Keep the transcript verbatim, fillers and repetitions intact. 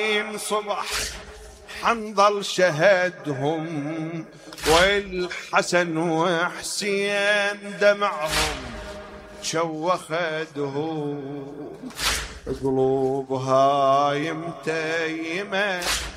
صبح حنظل شهدهم، والحسن وحسين دمعهم شوخدهم، قلوبها يمتيمة